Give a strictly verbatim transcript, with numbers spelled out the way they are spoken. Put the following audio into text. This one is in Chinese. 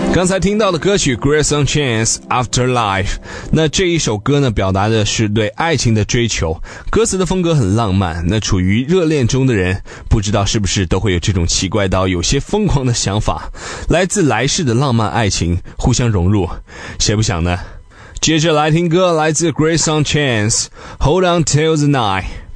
刚才听到的歌曲 Grace on Chance Afterlife， 那这一首歌呢，表达的是对爱情的追求，歌词的风格很浪漫。那处于热恋中的人，不知道是不是都会有这种奇怪到有些疯狂的想法，来自来世的浪漫爱情互相融入，谁不想呢？接着来听歌，来自 Grace on Chance Hold on till the night。